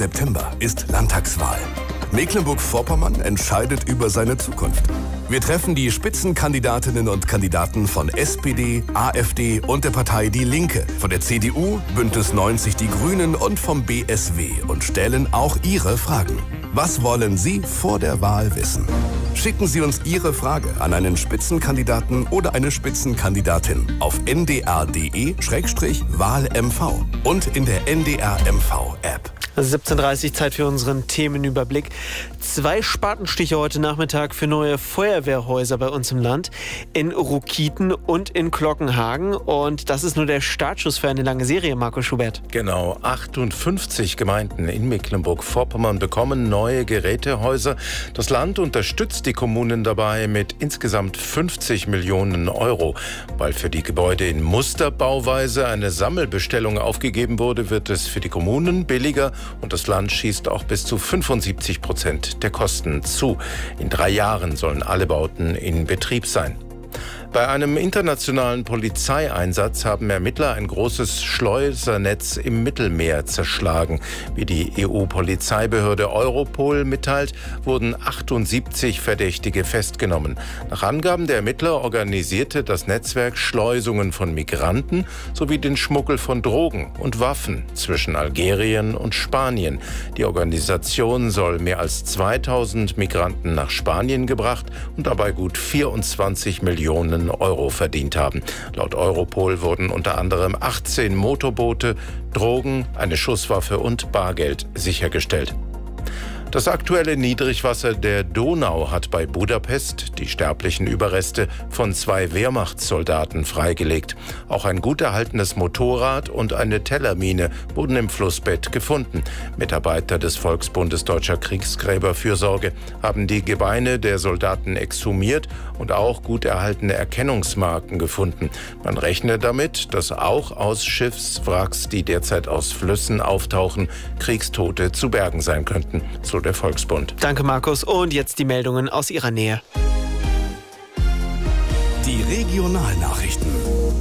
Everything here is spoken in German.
September ist Landtagswahl. Mecklenburg-Vorpommern entscheidet über seine Zukunft. Wir treffen die Spitzenkandidatinnen und Kandidaten von SPD, AfD und der Partei Die Linke, von der CDU, Bündnis 90 Die Grünen und vom BSW und stellen auch Ihre Fragen. Was wollen Sie vor der Wahl wissen? Schicken Sie uns Ihre Frage an einen Spitzenkandidaten oder eine Spitzenkandidatin auf ndr.de/wahlmv und in der NDR-MV-App. 17:30 Uhr, Zeit für unseren Themenüberblick. 2 Spatenstiche heute Nachmittag für neue Feuerwehrhäuser bei uns im Land. In Ruckiten und in Glockenhagen. Und das ist nur der Startschuss für eine lange Serie, Marco Schubert. Genau, 58 Gemeinden in Mecklenburg-Vorpommern bekommen neue Gerätehäuser. Das Land unterstützt die Kommunen dabei mit insgesamt 50 Millionen Euro. Weil für die Gebäude in Musterbauweise eine Sammelbestellung aufgegeben wurde, wird es für die Kommunen billiger. Und das Land schießt auch bis zu 75% der Kosten zu. In 3 Jahren sollen alle Bauten in Betrieb sein. Bei einem internationalen Polizeieinsatz haben Ermittler ein großes Schleusernetz im Mittelmeer zerschlagen. Wie die EU-Polizeibehörde Europol mitteilt, wurden 78 Verdächtige festgenommen. Nach Angaben der Ermittler organisierte das Netzwerk Schleusungen von Migranten sowie den Schmuggel von Drogen und Waffen zwischen Algerien und Spanien. Die Organisation soll mehr als 2000 Migranten nach Spanien gebracht und dabei gut 24 Millionen Euro verdient haben. Laut Europol wurden unter anderem 18 Motorboote, Drogen, eine Schusswaffe und Bargeld sichergestellt. Das aktuelle Niedrigwasser der Donau hat bei Budapest die sterblichen Überreste von 2 Wehrmachtssoldaten freigelegt. Auch ein gut erhaltenes Motorrad und eine Tellermine wurden im Flussbett gefunden. Mitarbeiter des Volksbundes Deutscher Kriegsgräberfürsorge haben die Gebeine der Soldaten exhumiert und auch gut erhaltene Erkennungsmarken gefunden. Man rechne damit, dass auch aus Schiffswracks, die derzeit aus Flüssen auftauchen, Kriegstote zu bergen sein könnten, so der Volksbund. Danke, Markus. Und jetzt die Meldungen aus Ihrer Nähe. Die Regionalnachrichten.